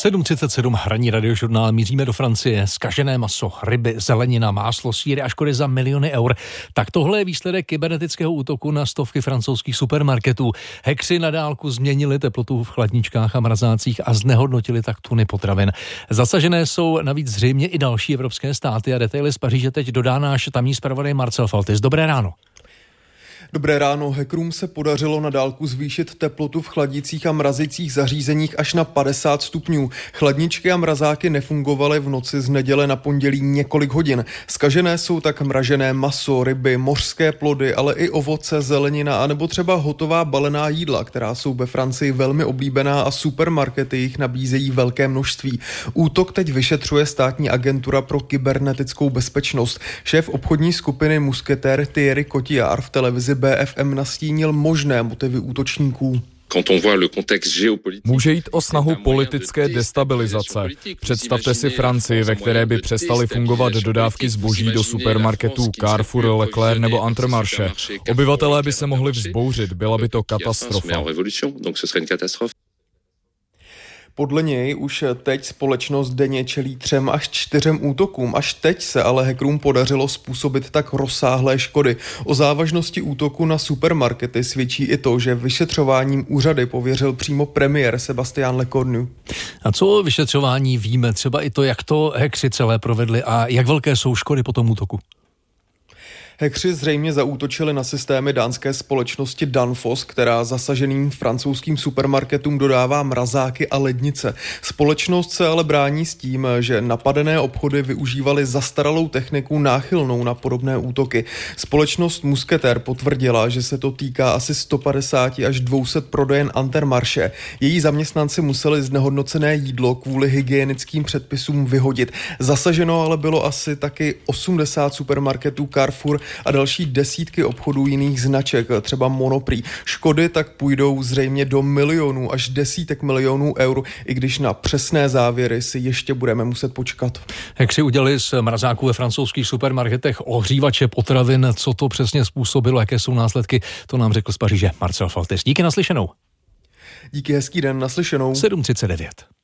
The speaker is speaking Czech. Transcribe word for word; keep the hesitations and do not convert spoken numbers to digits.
sedm třicet sedm hraní radiožurnál, míříme do Francie. Zkažené maso, ryby, zelenina, máslo, sýry a škody za miliony eur. Tak tohle je výsledek kybernetického útoku na stovky francouzských supermarketů. Hackři na dálku změnili teplotu v chladničkách a mrazácích a znehodnotili tak tuny potravin. Zasažené jsou navíc zřejmě i další evropské státy a detaily z Paříže teď dodá náš tamní zpravodaj Marcel Faltis. Dobré ráno. Dobré ráno. Hackerům se podařilo na dálku zvýšit teplotu v chladicích a mrazicích zařízeních až na padesát stupňů. Chladničky a mrazáky nefungovaly v noci z neděle na pondělí několik hodin. Zkažené jsou tak mražené maso, ryby, mořské plody, ale i ovoce, zelenina a nebo třeba hotová balená jídla, která jsou ve Francii velmi oblíbená a supermarkety jich nabízejí velké množství. Útok teď vyšetřuje státní agentura pro kybernetickou bezpečnost. Šéf obchodní skupiny Musketér Thierry Cotillard v televizi B F M nastínil možné motivy útočníků. Může jít o snahu politické destabilizace. Představte si Francii, ve které by přestaly fungovat dodávky zboží do supermarketů Carrefour, Leclerc nebo Intermarché. Obyvatelé by se mohli vzbouřit, byla by to katastrofa. Podle něj už teď společnost denně čelí třem až čtyřem útokům. Až teď se ale hackerům podařilo způsobit tak rozsáhlé škody. O závažnosti útoku na supermarkety svědčí i to, že vyšetřováním úřady pověřil přímo premiér Sébastien Lecornu. A co o vyšetřování víme? Třeba i to, jak to hackři celé provedli a jak velké jsou škody po tom útoku? Hackři zřejmě zaútočili na systémy dánské společnosti Danfoss, která zasaženým francouzským supermarketům dodává mrazáky a lednice. Společnost se ale brání s tím, že napadené obchody využívaly zastaralou techniku náchylnou na podobné útoky. Společnost Musketér potvrdila, že se to týká asi sto padesát až dvě stě prodejen Intermarché. Její zaměstnanci museli znehodnocené jídlo kvůli hygienickým předpisům vyhodit. Zasaženo ale bylo asi taky osmdesát supermarketů Carrefour a další desítky obchodů jiných značek, třeba Monoprix. Škody tak půjdou zřejmě do milionů až desítek milionů eur, i když na přesné závěry si ještě budeme muset počkat. Hackři udělali z mrazáků ve francouzských supermarketech ohřívače potravin. Co to přesně způsobilo, jaké jsou následky, to nám řekl z Paříže Marcel Faltis. Díky, naslyšenou. Díky, hezký den, naslyšenou. sedm třicet devět.